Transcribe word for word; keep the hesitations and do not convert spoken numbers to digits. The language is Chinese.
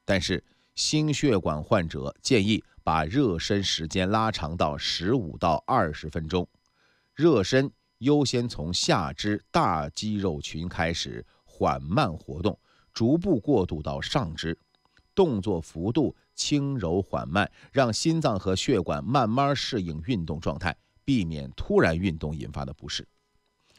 但是心血管患者建议把热身时间拉长到十五到二十分钟。热身优先从下肢大肌肉群开始缓慢活动，逐步过渡到上肢，动作幅度轻柔缓慢，让心脏和血管慢慢适应运动状态，避免突然运动引发的不适。